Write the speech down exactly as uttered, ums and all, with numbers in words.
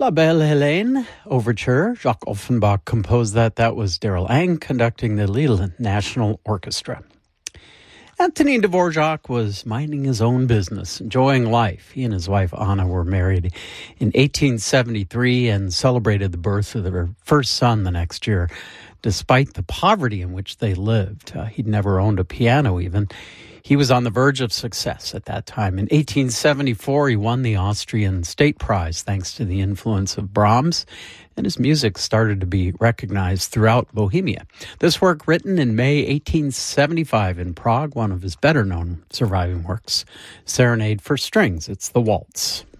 La Belle Hélène Overture. Jacques Offenbach composed that. That was Daryl Ang conducting the Lille National Orchestra. Antonin Dvorak was minding his own business, enjoying life. He and his wife Anna were married in eighteen seventy-three and celebrated the birth of their first son the next year, despite the poverty in which they lived. Uh, he'd never owned a piano even. He was on the verge of success at that time. In eighteen seventy-four, he won the Austrian State Prize thanks to the influence of Brahms, and his music started to be recognized throughout Bohemia. This work, written in May eighteen seventy-five in Prague, one of his better-known surviving works, Serenade for Strings. It's the Waltz.